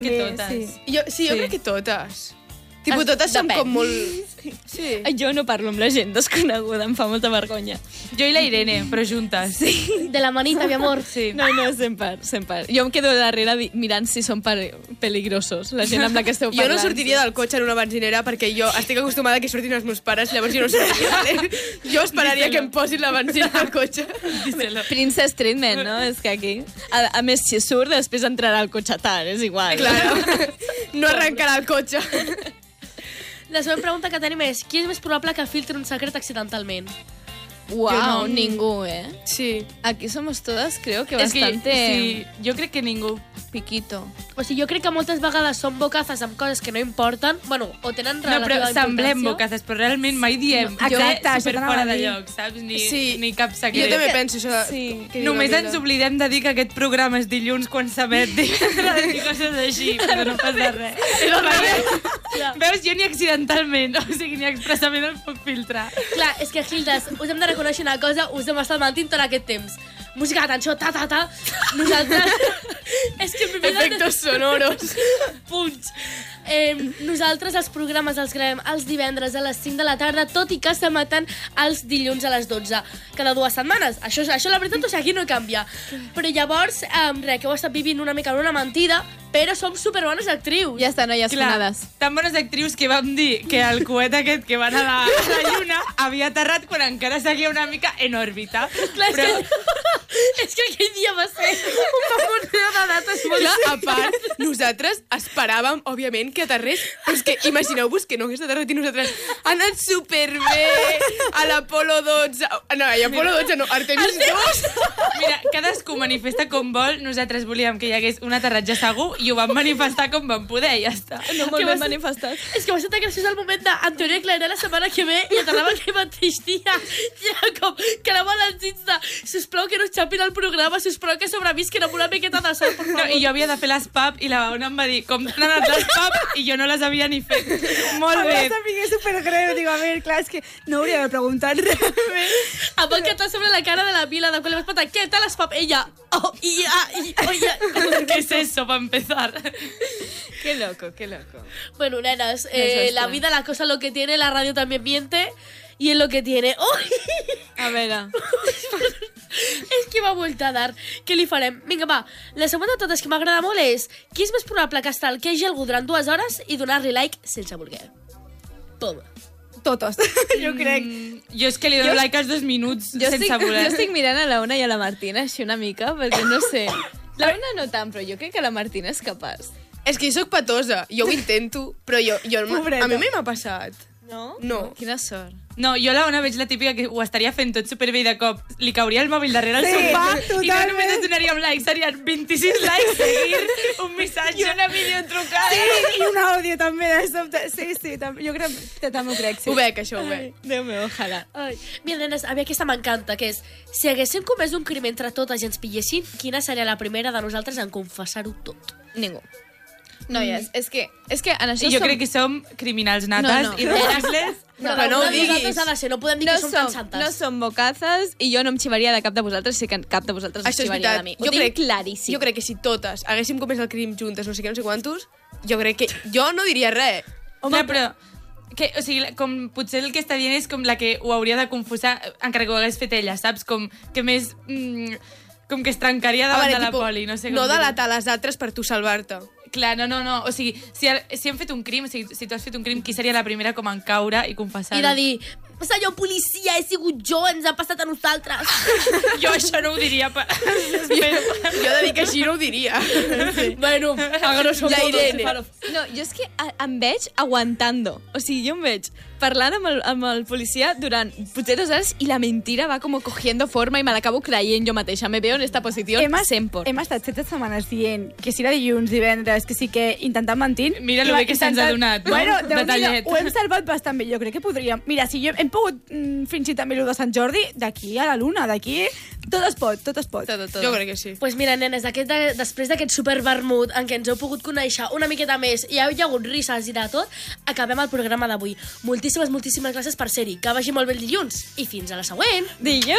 Que totes. Jo crec que totes. Tipo, totes són com molt... Sí. Jo no parlo amb la gent desconeguda, em fa molta vergonya. Jo i la Irene, però juntes. Sí. De la manita, mi amor. Sí. No, sempre. Jo em quedo darrere mirant si són peligrosos, la gent amb la que esteu parlant. Jo no sortiria del cotxe en una benzinera perquè jo estic acostumada que surtin els meus pares, llavors jo no sortiria, vale? Jo esperaria que em posin la benzina al cotxe. Princess Treatment, no? És que aquí... A més, si surt, després entrarà al cotxe tard, és igual. Claro. No arrencarà el cotxe. La següent pregunta que tenim és: qui és més probable que filtri un secret accidentalment? Uau, ningú, Sí. Aquí somos todas, creo que És que, bastante sí, jo crec que ningú. piquito. O sigui, jo crec que moltes vegades són bocazes amb coses que no importen, bueno, o tenen No, però relativa semblem importància. bocazes, però realment mai diem Exacte, super això fora t'anava a de dir. lloc, saps? Sí. Ni cap Jo secret. també penso això. Sí. que diu Només la ens Lila. oblidem de dir que aquest programa és dilluns quan s'emet divendres i coses així, però no passa res. Veus, jo ni accidentalment, o sigui, ni expressament el puc filtrar. Clar, és que, Gildes, us hem de reconèixer una cosa, us hem estat mentint tot aquest temps. Música, atenció, ta. Nosaltres... és que mi vida... Efectos sonoros. Punts. Nosaltres els programes els gravem els divendres a les 5 de la tarda, tot i que s'emeten els dilluns a les 12, cada 2 setmanes. Això la veritat, o sigui, aquí no canvia. Però llavors, que heu estat vivint una mica en una mentida, però som superbones actrius. Ja està, noies fonades. Tan bones actrius que vam dir que el coet aquest que van a la lluna havia aterrat quan encara seguia una mica en òrbita. Clar, és que aquell dia va ser un mamoneo de dates molt... Clar, a part, nosaltres esperàvem, òbviament, que aterrés, però és que imagineu-vos que no hagués aterrat i nosaltres ha anat superbé a l'Apolo 12... No, a l'Apolo 12 no, Artemis 2. Mira, cadascú manifesta com vol. Nosaltres volíem que hi hagués un aterratge segur i ho vam manifestar com vam poder, ja està. No molt ben manifestat. És que va ser tan graciós el moment de en teoria aclarirà la setmana que ve i aterrava aquell mateix dia. I era com que anava als dits de sisplau que no es xapin el programa, sisplau que sobrevisquen amb una miqueta de sort, per favor. No, i jo havia de fer les PAP i la Ona em va dir com t'han anat les PAP i jo no les havia ni fet. Molt bé. A mi és supergreu, digo, a ver, clar, és que no hauria de preguntar realment. Amb el català sobre la cara de la Vila, de quan li vas preguntar, què tal les pap? Ella, ¿Qué es eso, para empezar? Qué loco, qué loco. Bueno, nenas, la vida, la cosa, lo que tiene, la radio también miente, y en lo que tiene... A veure... És que m'ha vuelto a dar. Què li farem? Vinga, va. La següent de totes que m'agrada molt és qui és més probable que stalkegi algú durant 2 hores i donar-li like sense voler. Pum. Totes, jo crec. Jo és que li dono like als 2 minuts sense voler. Jo estic mirant a la Ona i a la Martina així una mica, perquè no sé... La Ona no tant, però jo crec que la Martina és capaç. És que jo soc patosa, jo ho intento, però jo Pobreta. a mi mai m'ha passat. No? No. Quina sort. No, jo a la Ona veig la típica que ho estaria fent tot superbé i de cop li cauria el mòbil darrere el Sí, sofà i no totalment. només et donaria un like, serien 26 likes, seguir, un missatge, una videotrucada. Sí, i un àudio també de sobte. Sí, jo crec que també ho crec, sí. Ho veig, això ho veig. Déu meu, ojalà. Ai. Mira, nenes, a mi aquesta m'encanta, que és si haguéssim comès un crim entre totes i ens pillessin, quina seria la primera de nosaltres en confessar-ho tot? Ningú. Noies, és que en això I jo som... crec que som criminals nates No, no. i robasles. Però que no ho alguna de diguis. nosaltres ha de ser, no podem dir que som tan santes. No som bocazes i jo no em xivaria de cap de vosaltres si que cap de vosaltres es Això és xivaria veritat. de mi. Ho tinc claríssim. Jo crec que si totes haguéssim comès el crim juntes, no sé què, no sé quantos, jo crec que... Jo no diria res. Clar, però... Que, o sigui, com potser el que està dient és com la que ho hauria de confessar encara que ho hagués fet ella, saps? Com que més... com que es trencaria davant de la poli, no sé com no dir-ho. delatar les altres per tu salvar-te. Clar, no. O sigui, si hem fet un crim, o sigui, si tu has fet un crim, qui seria la primera com en caure i confessar-ho? I de dir, senyor policia, he sigut jo, ens ha passat a nosaltres. Jo això no ho diria. Jo he de dir que així no ho diria. Sí. Bueno, a grosso La modo. Irene. No, jo és que em veig aguantando. O sigui, jo em veig parlant amb el policia durant potser 2 hores i la mentira va com cogiendo forma i me l'acabo creient jo mateixa. Me veo en esta posició sempre. Hem estat 7 setmanes dient que si era dilluns, divendres, que sí que intentant mentir... Mira lo bé que se'ns ha donat, no? Bueno, Detallet. ho hem salvat bastant bé. Jo crec que podríem... Mira, si hem pogut fingir també el de Sant Jordi, d'aquí a la Luna, d'aquí... Tot es pot. Jo crec que sí. Pues mira, nenes, després d'aquest supervermut en què ens heu pogut conèixer una miqueta més i hi ha hagut risses i de tot, acabem el programa d'avui. Moltíssimes gràcies per ser-hi. Que vagi molt bé el dilluns. I fins a la següent. Dilluns!